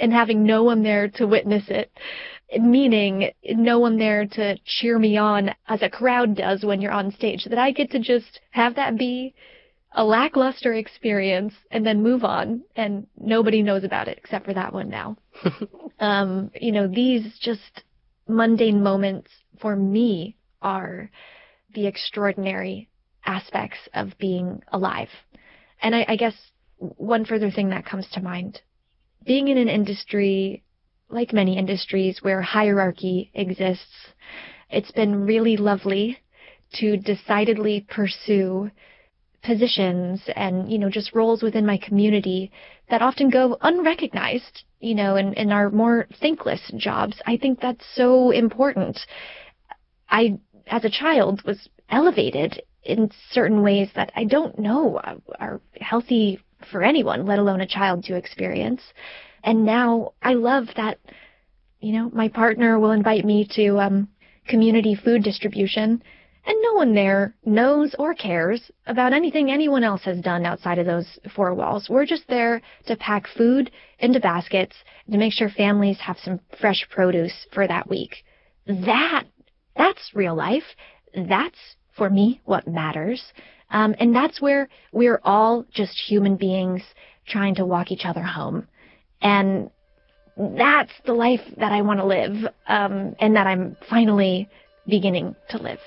and having no one there to witness it, meaning no one there to cheer me on as a crowd does when you're on stage, that I get to just have that be a lackluster experience and then move on, and nobody knows about it except for that one now. These just mundane moments for me are the extraordinary aspects of being alive. And I guess one further thing that comes to mind, being in an industry, like many industries, where hierarchy exists, it's been really lovely to decidedly pursue positions and, just roles within my community that often go unrecognized, and are more thankless jobs. I think that's so important. I, as a child, was elevated in certain ways that I don't know are healthy for anyone, let alone a child, to experience. And now I love that, my partner will invite me to community food distribution, and no one there knows or cares about anything anyone else has done outside of those four walls. We're just there to pack food into baskets to make sure families have some fresh produce for that week. That's real life. That's, for me, what matters. And that's where we're all just human beings trying to walk each other home. And that's the life that I want to live, and that I'm finally beginning to live.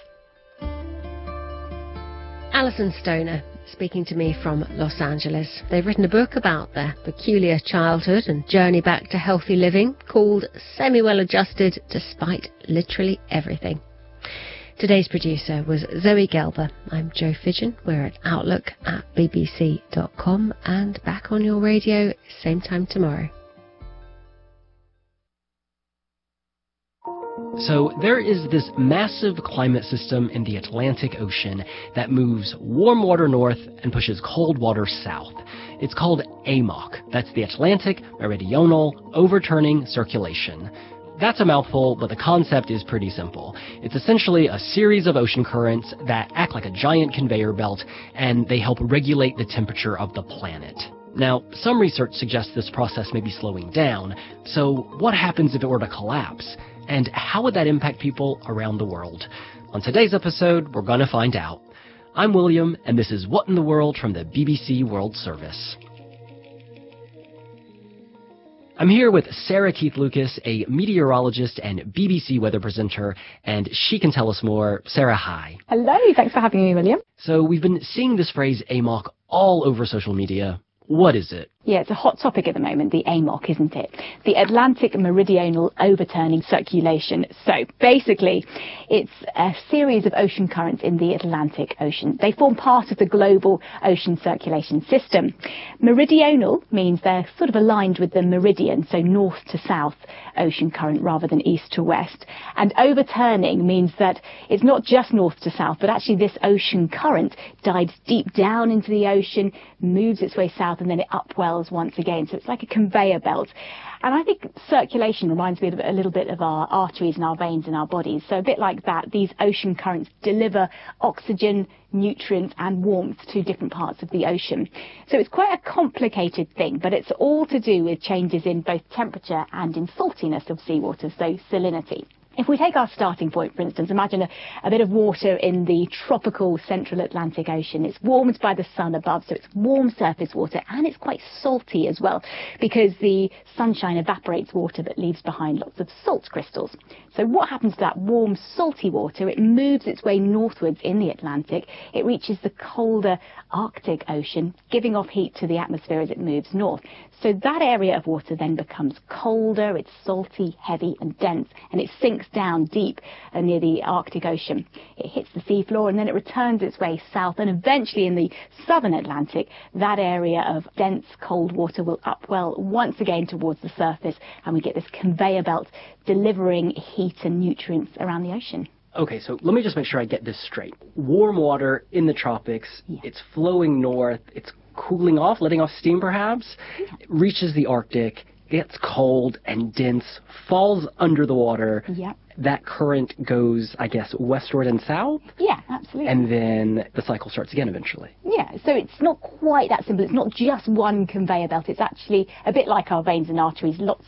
Alison Stoner speaking to me from Los Angeles. They've written a book about their peculiar childhood and journey back to healthy living called Semi-Well Adjusted Despite Literally Everything. Today's producer was Zoe Gelber. I'm Jo Fidgen. We're at outlook@bbc.com and back on your radio same time tomorrow. So there is this massive climate system in the Atlantic Ocean that moves warm water north and pushes cold water south. It's called AMOC. That's the Atlantic Meridional Overturning Circulation. That's a mouthful, but the concept is pretty simple. It's essentially a series of ocean currents that act like a giant conveyor belt, and they help regulate the temperature of the planet. Now, some research suggests this process may be slowing down, so what happens if it were to collapse? And how would that impact people around the world? On today's episode, we're going to find out. I'm William, and this is What in the World from the BBC World Service. I'm here with Sarah Keith-Lucas, a meteorologist and BBC weather presenter, and she can tell us more. Sarah, hi. Hello, thanks for having me, William. So we've been seeing this phrase AMOC all over social media. What is it? Yeah, it's a hot topic at the moment, the AMOC, isn't it? The Atlantic Meridional Overturning Circulation. So basically, it's a series of ocean currents in the Atlantic Ocean. They form part of the global ocean circulation system. Meridional means they're sort of aligned with the meridian, so north to south ocean current rather than east to west. And overturning means that it's not just north to south, but actually this ocean current dives deep down into the ocean, moves its way south, and then it upwells once again. So it's like a conveyor belt. And I think circulation reminds me a little bit of our arteries and our veins in our bodies. So a bit like that, these ocean currents deliver oxygen, nutrients and warmth to different parts of the ocean. So it's quite a complicated thing, but it's all to do with changes in both temperature and in saltiness of seawater, so salinity. If we take our starting point, for instance, imagine a bit of water in the tropical central Atlantic Ocean. It's warmed by the sun above, so it's warm surface water, and it's quite salty as well, because the sunshine evaporates water but leaves behind lots of salt crystals. So what happens to that warm, salty water? It moves its way northwards in the Atlantic. It reaches the colder Arctic Ocean, giving off heat to the atmosphere as it moves north. So that area of water then becomes colder, it's salty, heavy and dense, and it sinks down deep near the Arctic Ocean. It hits the seafloor and then it returns its way south, and eventually in the southern Atlantic, that area of dense cold water will upwell once again towards the surface, and we get this conveyor belt delivering heat and nutrients around the ocean. Okay, so let me just make sure I get this straight. Warm water in the tropics, yeah. It's flowing north, it's cooling off, letting off steam perhaps, yeah. It reaches the Arctic, gets cold and dense, falls under the water. Yeah. That current goes, I guess, westward and south? Yeah, absolutely. And then the cycle starts again eventually. Yeah, so it's not quite that simple. It's not just one conveyor belt. It's actually a bit like our veins and arteries, lots